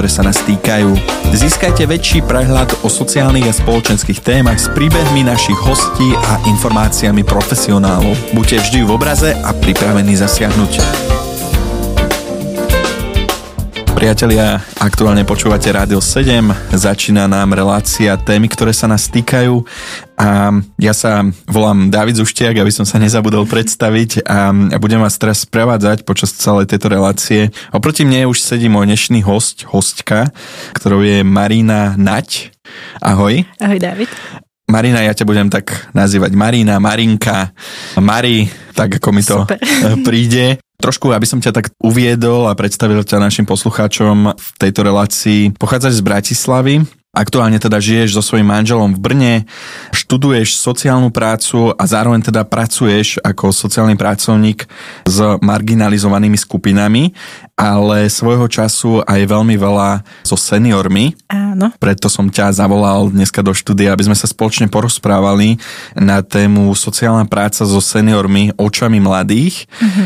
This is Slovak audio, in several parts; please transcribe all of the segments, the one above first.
ktoré sa nás týkajú. Získajte väčší prehľad o sociálnych a spoločenských témach s príbehmi našich hostí a informáciami profesionálov. Buďte vždy v obraze a pripravení zasiahnuť. Priatelia, aktuálne počúvate Rádio 7, začína nám relácia témy, ktoré sa nás týkajú a ja sa volám Dávid Zuštiak, aby som sa nezabudol predstaviť a budem vás teraz sprevádzať počas celej tejto relácie. Oproti mne už sedí môj dnešný hostka, ktorou je Marina Nať. Ahoj. Ahoj, Dávid. Marina, ja ťa budem tak nazývať Marina, Marinka, Mari, tak ako mi to príde. Trošku, aby som ťa tak uviedol a predstavil ťa našim poslucháčom v tejto relácii. Pochádzaš z Bratislavy, aktuálne teda žiješ so svojím manželom v Brne, študuješ sociálnu prácu a zároveň teda pracuješ ako sociálny pracovník s marginalizovanými skupinami, ale svojho času aj veľmi veľa so seniormi. Áno. Preto som ťa zavolal dneska do štúdia, aby sme sa spoločne porozprávali na tému sociálna práca so seniormi očami mladých.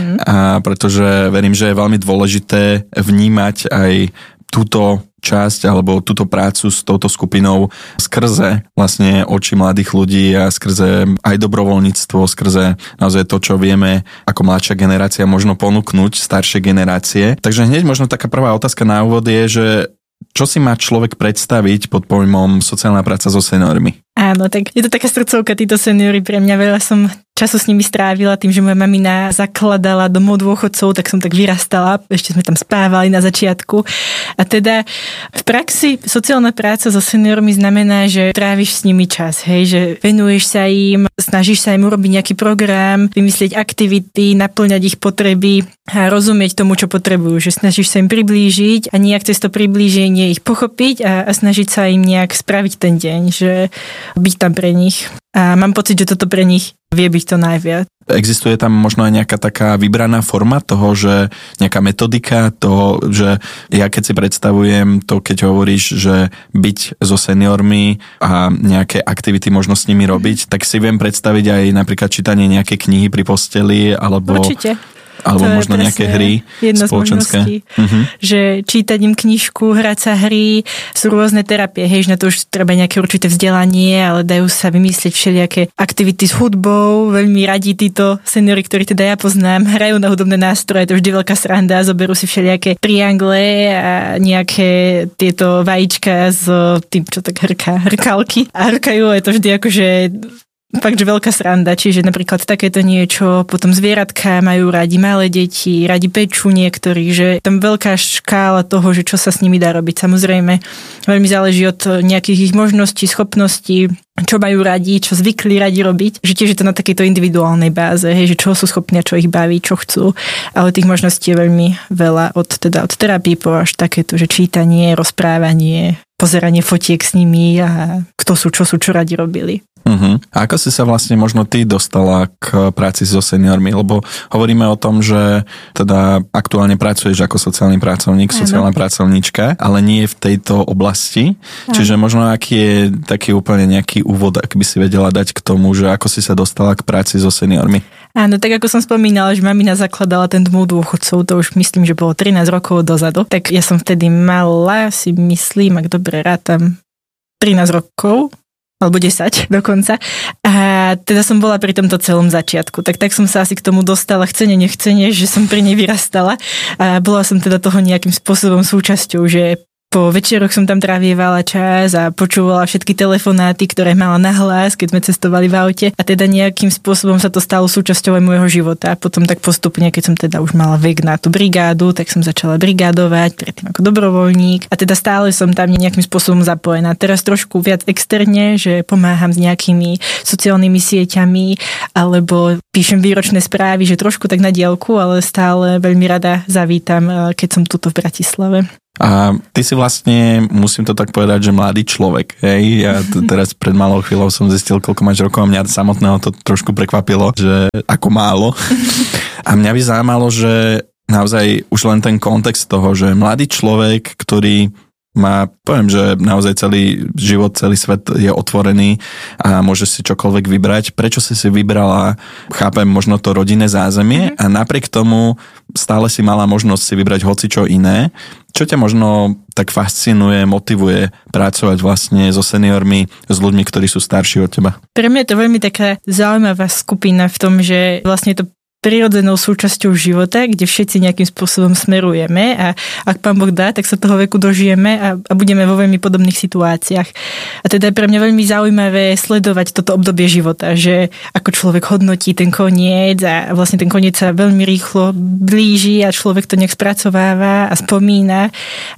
A pretože verím, že je veľmi dôležité vnímať aj túto časť alebo túto prácu s touto skupinou skrze vlastne oči mladých ľudí a skrze aj dobrovoľníctvo, skrze naozaj to, čo vieme ako mladšia generácia možno ponúknuť staršie generácie. Takže hneď možno taká prvá otázka na úvod je, že čo si má človek predstaviť pod pojmom sociálna práca so seniormi? Áno, tak je to taká srdcovka, títo seniory pre mňa, veľa som času s nimi strávila tým, že moja mamina zakladala domov dôchodcov, tak som tak vyrastala, ešte sme tam spávali na začiatku. A teda v praxi sociálna práca so seniormi znamená, že tráviš s nimi čas, hej, že venuješ sa im, snažíš sa im urobiť nejaký program, vymyslieť aktivity, naplňať ich potreby a rozumieť tomu, čo potrebujú, že snažíš sa im priblížiť a nejak cez to priblíženie ich pochopiť a snažiť sa im nejak spraviť ten deň, že byť tam pre nich. A mám pocit, že toto pre nich vie byť to najviac. Existuje tam možno aj nejaká taká vybraná forma toho, že nejaká metodika toho, že ja keď si predstavujem to, keď hovoríš, že byť so seniormi a nejaké aktivity možno s nimi robiť, tak si viem predstaviť aj napríklad čítanie nejaké knihy pri posteli, alebo... Určite. Alebo možno nejaké hry spoločenské. Že čítať im knižku, hrať sa hry, sú rôzne terapie, hej, že na to už treba nejaké určité vzdelanie, ale dajú sa vymyslieť všelijaké aktivity s hudbou. Veľmi radi títo seniori, ktorí teda ja poznám, hrajú na hudobné nástroje, to je vždy veľká sranda, zoberú si všelijaké triangle a nejaké tieto vajíčka s tým, čo tak hrkalky. A hrkajú, je to vždy akože fakt, že veľká sranda, čiže napríklad takéto niečo, potom zvieratka majú radi malé deti, radi pečú niektorí, že tam veľká škála toho, že čo sa s nimi dá robiť. Samozrejme, veľmi záleží od nejakých ich možností, schopností, čo majú radi, čo zvykli radi robiť, že tiež je to na takejto individuálnej báze, hej, že čo sú schopní a čo ich baví, čo chcú, ale tých možností je veľmi veľa od terapii po až takéto, že čítanie, rozprávanie, pozeranie fotiek s nimi a kto sú, čo radi robili. A ako si sa vlastne možno ty dostala k práci so seniormi? Lebo hovoríme o tom, že teda aktuálne pracuješ ako sociálny pracovník, sociálna pracovníčka, ale nie v tejto oblasti. Čiže možno aký je taký úplne nejaký úvod, ak by si vedela dať k tomu, že ako si sa dostala k práci so seniormi? Áno, tak ako som spomínala, že mamina zakladala ten domov dôchodcov, to už myslím, že bolo 13 rokov dozadu, tak ja som vtedy mala, si myslím, ak dobre rátam, 13 rokov, alebo 10 dokonca. A teda som bola pri tomto celom začiatku. Tak som sa asi k tomu dostala chcene, nechcene, že som pri nej vyrastala. A bola som teda toho nejakým spôsobom súčasťou, že po večeroch som tam trávievala čas a počúvala všetky telefonáty, ktoré mala nahlas, keď sme cestovali v aute. A teda nejakým spôsobom sa to stalo súčasťou aj môjho života. A potom tak postupne, keď som teda už mala vek na tú brigádu, tak som začala brigádovať, predtým ako dobrovoľník. A teda stále som tam nejakým spôsobom zapojená. Teraz trošku viac externe, že pomáham s nejakými sociálnymi sieťami, alebo píšem výročné správy, že trošku tak na diaľku, ale stále veľmi rada zavítam, keď som tuto v Bratislave. A ty si vlastne, musím to tak povedať, že mladý človek, hej? Ja teraz pred malou chvíľou som zistil, koľko máš rokov a mňa samotného to trošku prekvapilo, že ako málo. A mňa by zaujímalo, že naozaj už len ten kontext toho, že mladý človek, ktorý poviem, že naozaj celý život, celý svet je otvorený a môžeš si čokoľvek vybrať. Prečo si vybrala, chápem, možno to rodinné zázemie a napriek tomu stále si mala možnosť si vybrať hocičo iné. Čo ťa možno tak fascinuje, motivuje pracovať vlastne so seniormi, s ľuďmi, ktorí sú starší od teba? Pre mňa je to veľmi taká zaujímavá skupina v tom, že vlastne to prirodzenou súčasťou života, kde všetci nejakým spôsobom smerujeme a ak Pán Boh dá, tak sa toho veku dožijeme a budeme vo veľmi podobných situáciách. A teda je pre mňa veľmi zaujímavé sledovať toto obdobie života, že ako človek hodnotí ten koniec a vlastne ten koniec sa veľmi rýchlo blíži a človek to nejak spracováva a spomína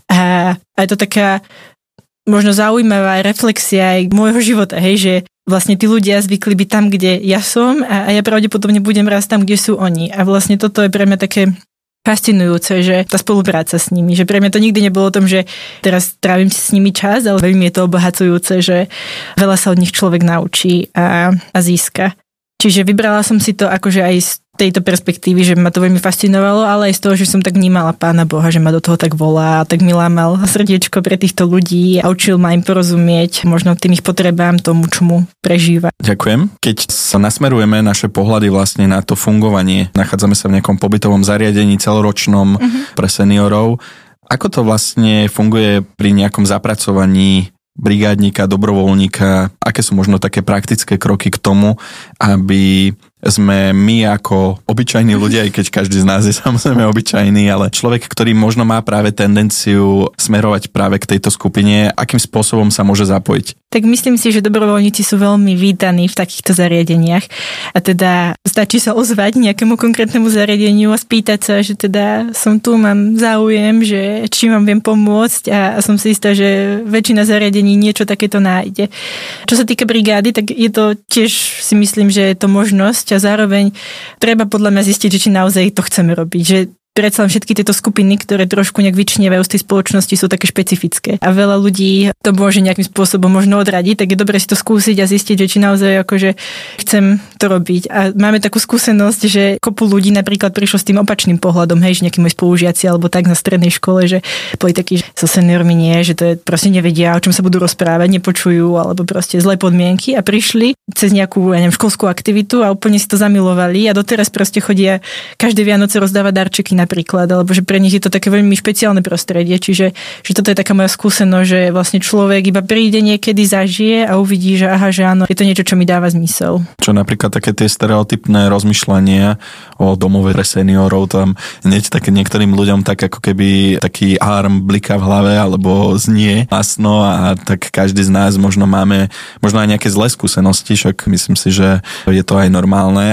a je to taká možno zaujímavá reflexia aj môjho života, hej, že vlastne tí ľudia zvykli byť tam, kde ja som a ja pravdepodobne budem raz tam, kde sú oni. A vlastne toto je pre mňa také fascinujúce, že tá spolupráca s nimi, že pre mňa to nikdy nebolo o tom, že teraz trávim s nimi čas, ale veľmi je to obohacujúce, že veľa sa od nich človek naučí a získa. Čiže vybrala som si to akože aj z tejto perspektívy, že ma to veľmi fascinovalo, ale aj z toho, že som tak vnímala Pána Boha, že ma do toho tak volá a tak mi lámal srdiečko pre týchto ľudí a učil ma im porozumieť možno tým ich potrebám, tomu, čomu prežíva. Ďakujem. Keď sa nasmerujeme naše pohľady vlastne na to fungovanie, nachádzame sa v nejakom pobytovom zariadení celoročnom pre seniorov, ako to vlastne funguje pri nejakom zapracovaní brigádnika, dobrovoľníka, aké sú možno také praktické kroky k tomu, aby sme my ako obyčajní ľudia, aj keď každý z nás je samozrejme obyčajný, ale človek, ktorý možno má práve tendenciu smerovať práve k tejto skupine, akým spôsobom sa môže zapojiť? Tak myslím si, že dobrovoľníci sú veľmi vítaní v takýchto zariadeniach a teda stačí sa ozvať nejakému konkrétnemu zariadeniu a spýtať sa, že teda som tu, mám záujem, že či vám viem pomôcť a som si istá, že väčšina zariadení niečo takéto nájde. Čo sa týka brigády, tak je to tiež si myslím, že je to možnosť a zároveň treba podľa mňa zistiť, že či naozaj to chceme robiť, že predsa len všetky tieto skupiny, ktoré trošku nejak vyčnievajú z tej spoločnosti, sú také špecifické. A veľa ľudí to môže nejakým spôsobom možno odradiť, tak je dobre si to skúsiť a zistiť, že či naozaj akože chcem to robiť. A máme takú skúsenosť, že kopu ľudí napríklad prišlo s tým opačným pohľadom, hej, že nejakí moji spolužiaci alebo tak na strednej škole, že boli takí, že so seniormi nie, že to je proste nevedia, o čom sa budú rozprávať, nepočujú alebo proste zlé podmienky a prišli cez nejakú, ja neviem, školskú aktivitu a úplne si to zamilovali a doteraz proste chodia každé Vianoce rozdávať darčeky napríklad, alebo že pre nich je to také veľmi špeciálne prostredie, čiže že toto je taká moja skúsenosť, že vlastne človek iba príde niekedy, zažije a uvidí, že aha, že áno, je to niečo, čo mi dáva zmysel. Čo napríklad také tie stereotypné rozmýšľania o domove pre seniorov, tam niečo také niektorým ľuďom tak ako keby taký alarm bliká v hlave, alebo znie hlasno a tak každý z nás možno máme možno aj nejaké zlé skúsenosti, však myslím si, že je to aj normálne,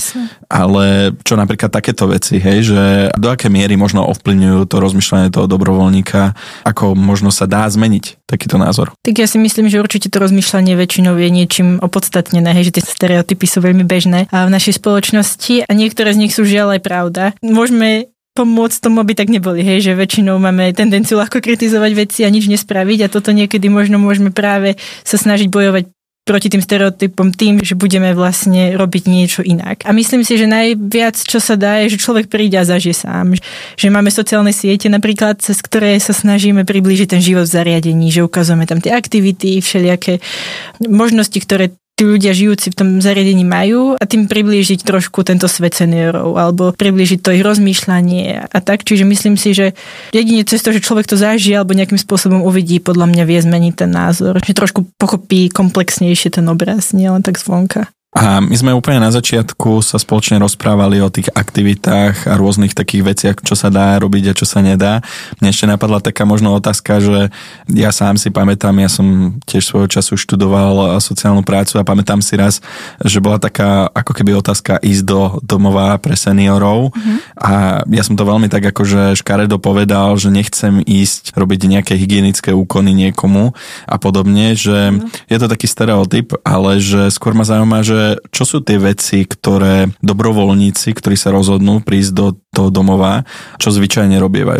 ale čo napríklad takéto veci, hej, že do aké miery možno ovplyvňujú to rozmýšľanie toho dobrovoľníka, ako možno sa dá zmeniť takýto názor? Tak ja si myslím, že určite to rozmýšľanie väčšinou je niečím opodstatnené, hej, že tie stereotypy sú veľmi bežné v našej spoločnosti a niektoré z nich sú žiaľ aj pravda. Môžeme pomôcť tomu, aby tak neboli, hej, že väčšinou máme tendenciu ľahko kritizovať veci a nič nespraviť a toto niekedy možno môžeme práve sa snažiť bojovať proti tým stereotypom tým, že budeme vlastne robiť niečo inak. A myslím si, že najviac, čo sa dá, je, že človek príde a zažije sám. Že máme sociálne siete napríklad, cez ktoré sa snažíme priblížiť ten život v zariadení, že ukazujeme tam tie aktivity, všelijaké možnosti, ktoré tí ľudia žijúci v tom zariadení majú a tým priblížiť trošku tento svet seniorov alebo priblížiť to ich rozmýšľanie a tak. Čiže myslím si, že jedine cez to, že človek to zažije alebo nejakým spôsobom uvidí, podľa mňa vie zmeniť ten názor. Že trošku pochopí komplexnejšie ten obraz, nie len tak zvonka. A my sme úplne na začiatku sa spoločne rozprávali o tých aktivitách a rôznych takých veciach, čo sa dá robiť a čo sa nedá. Mne ešte napadla taká možno otázka, že ja sám si pamätám, ja som tiež svojho času študoval sociálnu prácu a pamätám si raz, že bola taká ako keby otázka ísť do domova pre seniorov a ja som to veľmi tak akože škaredo povedal, že nechcem ísť robiť nejaké hygienické úkony niekomu a podobne, že je to taký stereotyp, ale že skôr ma zaujíma, že čo sú tie veci, ktoré dobrovoľníci, ktorí sa rozhodnú prísť do toho domova, čo zvyčajne robievajú?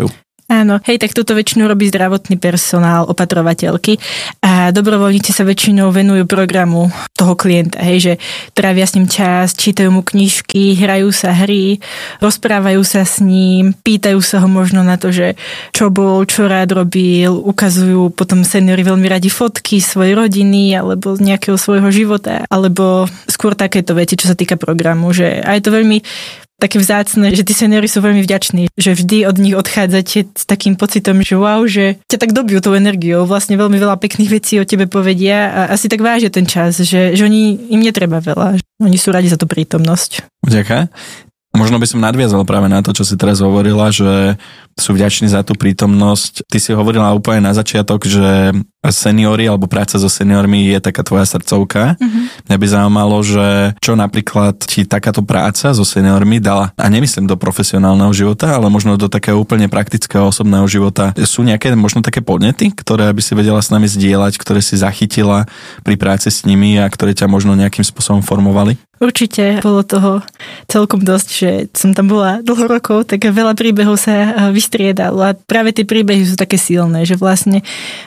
Áno, hej, tak toto väčšinou robí zdravotný personál, opatrovateľky a dobrovoľníci sa väčšinou venujú programu toho klienta, hej, že trávia s ním čas, čítajú mu knižky, hrajú sa hry, rozprávajú sa s ním, pýtajú sa ho možno na to, že čo bol, čo rád robil, ukazujú potom seniori veľmi radi fotky svojej rodiny alebo z nejakého svojho života, alebo skôr takéto veci, čo sa týka programu, že aj to veľmi také vzácne, že tí seniori sú veľmi vďační, že vždy od nich odchádzate s takým pocitom, že wow, že ťa tak dobijú tou energiou, vlastne veľmi veľa pekných vecí o tebe povedia a asi tak vážia ten čas, že im netreba veľa, oni sú radi za tú prítomnosť. Ďakujem. Možno by som nadviazal práve na to, čo si teraz hovorila, že sú vďační za tú prítomnosť. Ty si hovorila úplne na začiatok, že seniori alebo práca so seniormi je taká tvoja srdcovka. Mňa by zaujímalo, že čo napríklad ti takáto práca so seniormi dala. A nemyslím do profesionálneho života, ale možno do takého úplne praktického osobného života. Sú nejaké možno také podnety, ktoré by si vedela s nami zdieľať, ktoré si zachytila pri práci s nimi a ktoré ťa možno nejakým spôsobom formovali? Určite bolo toho celkom dosť, že som tam bola dlho rokov, tak veľa príbehov sa vystriedalo a práve tie príbehy sú také silné, že vlastne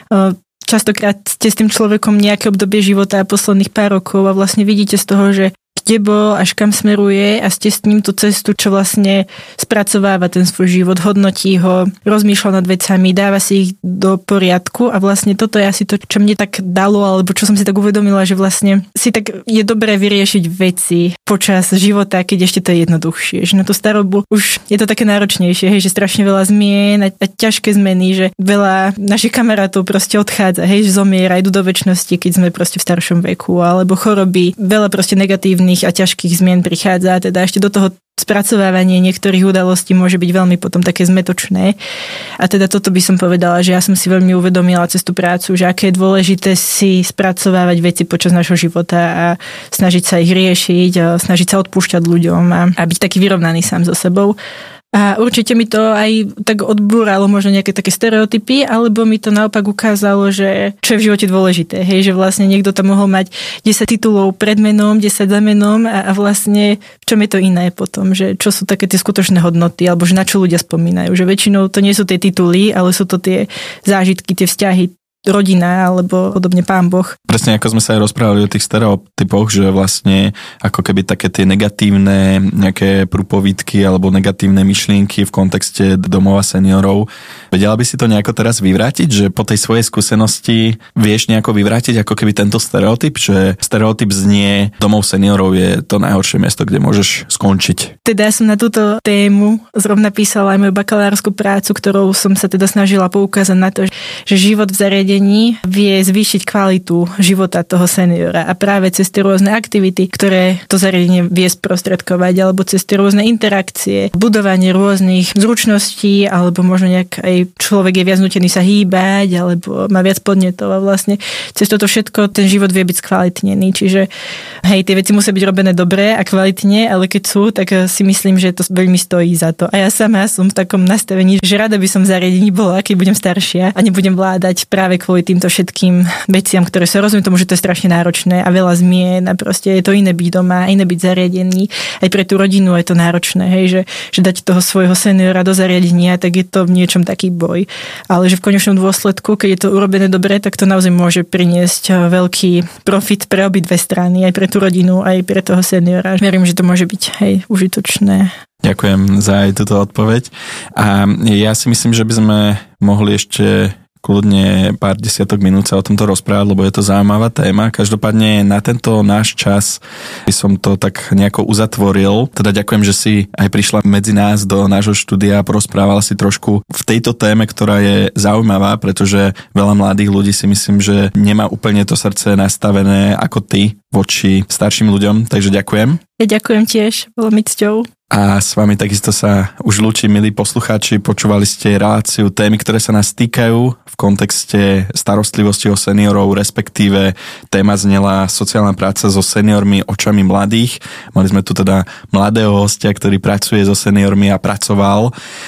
častokrát ste s tým človekom nejaké obdobie života a posledných pár rokov a vlastne vidíte z toho, že kde bol, až kam smeruje a ste s ním tú cestu, čo vlastne spracováva ten svoj život, hodnotí ho, rozmýšľa nad vecami, dáva si ich do poriadku a vlastne toto je asi to, čo mne tak dalo, alebo čo som si tak uvedomila, že vlastne si tak je dobré vyriešiť veci počas života, keď ešte to je jednoduchšie. Že na tú starobu už je to také náročnejšie, hej, že strašne veľa zmien a ťažké zmeny, že veľa našich kamarátov proste odchádza, hej, že zomiera, idú do večnosti, keď sme proste v staršom veku, alebo choroby, veľa proste negatívnych a ťažkých zmien prichádza, teda ešte do toho spracovávanie niektorých udalostí môže byť veľmi potom také zmetočné. A teda toto by som povedala, že ja som si veľmi uvedomila cez tú prácu, že aké je dôležité si spracovávať veci počas našho života a snažiť sa ich riešiť, a snažiť sa odpúšťať ľuďom a byť taký vyrovnaný sám so sebou. A určite mi to aj tak odbúralo možno nejaké také stereotypy, alebo mi to naopak ukázalo, že čo je v živote dôležité. Hej, že vlastne niekto tam mohol mať 10 titulov pred menom, 10 za menom a vlastne v čom je to iné potom, že čo sú také tie skutočné hodnoty, alebo že na čo ľudia spomínajú. Že väčšinou to nie sú tie tituly, ale sú to tie zážitky, tie vzťahy, rodina alebo podobne Pán Boh. Presne ako sme sa aj rozprávali o tých stereotypoch, že vlastne ako keby také tie negatívne nejaké prúpovídky alebo negatívne myšlienky v kontexte domova seniorov. Vedela by si to nejako teraz vyvrátiť, že po tej svojej skúsenosti vieš nejako vyvrátiť ako keby tento stereotyp, že stereotyp znie domov seniorov je to najhoršie miesto, kde môžeš skončiť. Teda ja som na túto tému zrovna písala aj moju bakalárskú prácu, ktorou som sa teda snažila poukázať na to, že život v zariadení vie zvýšiť kvalitu života toho seniora a práve cez tie rôzne aktivity, ktoré to zariadenie vie sprostredkovať, alebo cez tie rôzne interakcie, budovanie rôznych zručností, alebo možno nejak aj človek je viac nútený sa hýbať, alebo má viac podnetov a vlastne cez toto všetko ten život vie byť skvalitnený. Čiže hej, tie veci musia byť robené dobre a kvalitne, ale keď sú, tak si myslím, že to veľmi stojí za to. A ja sama som v takom nastavení, že rada by som v zariadení bola, keď budem staršia a nebudem vládať práve kvôli týmto všetkým veciam, ktoré sa rozumiem tomu, že to je strašne náročné a veľa zmien a proste je to iné byť doma, iné byť zariadený. Aj pre tú rodinu je to náročné, hej, že dať toho svojho seniora do zariadenia, tak je to v niečom taký boj. Ale že v konečnom dôsledku, keď je to urobené dobre, tak to naozaj môže priniesť veľký profit pre obidve strany, aj pre tú rodinu, aj pre toho seniora. Verím, že to môže byť hej, užitočné. Ďakujem za aj túto odpoveď. A ja si myslím, že by sme mohli ešte kľudne pár desiatok minút sa o tomto rozprávať, lebo je to zaujímavá téma. Každopádne na tento náš čas by som to tak nejako uzatvoril. Teda ďakujem, že si aj prišla medzi nás do nášho štúdia a porozprávala si trošku v tejto téme, ktorá je zaujímavá, pretože veľa mladých ľudí si myslím, že nemá úplne to srdce nastavené ako ty voči starším ľuďom, takže ďakujem. Ja ďakujem tiež, bolo mi cťou. A s vami takisto sa už lúči, milí poslucháči, počúvali ste reláciu témy, ktoré sa nás týkajú v kontexte starostlivosti o seniorov, respektíve téma znela sociálna práca so seniormi očami mladých. Mali sme tu teda mladého hostia, ktorý pracuje so seniormi a pracoval.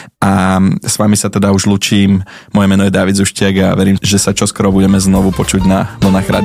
A s vami sa teda už lúčim. Moje meno je Dávid Zuštiak a verím, že sa čoskoro budeme znovu počuť na vlnách rádia.